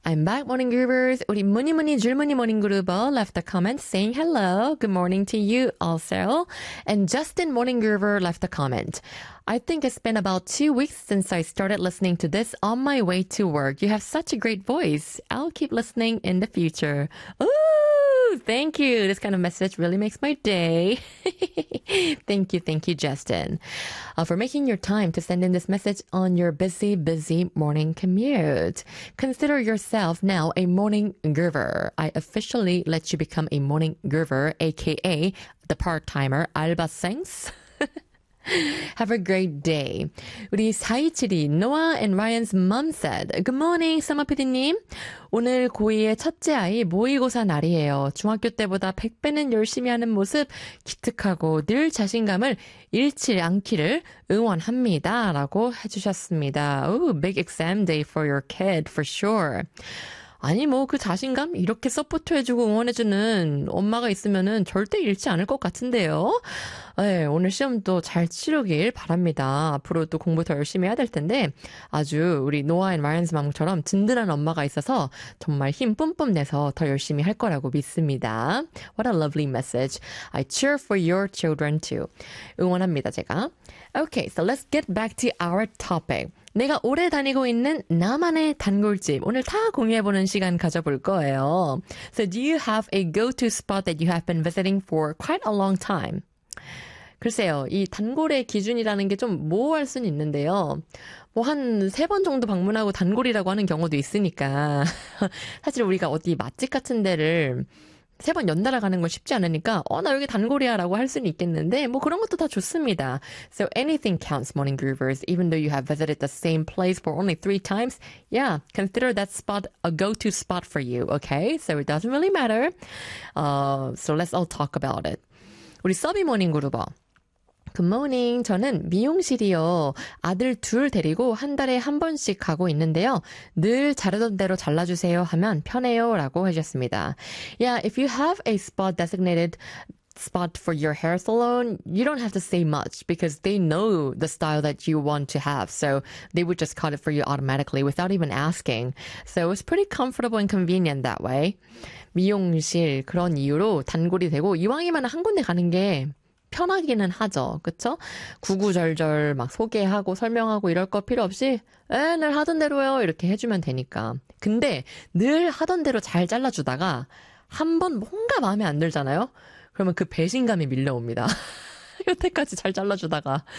I'm back, morning groovers. 우리 무늬무늬 줄무늬 morning groover left a comment saying hello. Good morning to you also. And Justin Morning Groover left a comment. I think it's been about 2 weeks since I started listening to this on my way to work. You have such a great voice. I'll keep listening in the future. Ooh, thank you. This kind of message really makes my day. Thank you, Justin, for making your time to send in this message on your busy morning commute. Consider yourself now a morning groover. I officially let you become a morning groover, aka the part-timer 알바생스. Have a great day. 우리 4272 Noah and Ryan's mom said, Good morning, 서머 PD님. 오늘 고2의 첫째 아이 모의고사 날이에요. 중학교 때보다 100배는 열심히 하는 모습 기특하고 늘 자신감을 잃지 않기를 응원합니다. 라고 해주셨습니다. Ooh, big exam day for your kid, for sure. 아니 그 자신감 이렇게 서포트해주고 응원해주는 엄마가 있으면은 절대 잃지 않을 것 같은데요. 네, 오늘 시험도 잘 치르길 바랍니다. 앞으로 또 공부 더 열심히 해야 될 텐데 아주 우리 노아 앤 라이언스 맘처럼 든든한 엄마가 있어서 정말 힘 뿜뿜 내서 더 열심히 할 거라고 믿습니다. What a lovely message. I cheer for your children too. 응원합니다, 제가. Okay, so let's get back to our topic. 내가 오래 다니고 있는 나만의 단골집. 오늘 다 공유해보는 시간 가져볼 거예요. So do you have a go-to spot that you have been visiting for quite a long time? 글쎄요, 이 단골의 기준이라는 게 좀 모호할 수는 있는데요. 한 3번 정도 방문하고 단골이라고 하는 경우도 있으니까. 사실 우리가 어디 맛집 같은 데를 3번 연달아 가는 건 쉽지 않으니까 나 여기 단골이야 라고 할 수는 있겠는데 그런 것도 다 좋습니다. So anything counts, morning groovers. Even though you have visited the same place for only 3 times, yeah, consider that spot a go-to spot for you, okay? So it doesn't really matter. So let's all talk about it. 우리 서비 모닝 그루버. 굿모닝. 저는 미용실이요. 아들 2 데리고 한 달에 한 번씩 가고 있는데요. 늘 자르던 대로 잘라주세요 하면 편해요 라고 해주셨습니다. Yeah, if you have a spot designated spot for your hair salon, you don't have to say much because they know the style that you want to have. So they would just cut it for you automatically without even asking. So it's pretty comfortable and convenient that way. 미용실 그런 이유로 단골이 되고 이왕이면 한 군데 가는 게 편하기는 하죠. 그쵸? 구구절절 막 소개하고 설명하고 이럴 거 필요 없이 늘 하던 대로요 이렇게 해주면 되니까. 근데 늘 하던 대로 잘 잘라주다가 한 번 뭔가 마음에 안 들잖아요? 그러면 그 배신감이 밀려옵니다. 여태까지 잘 잘라주다가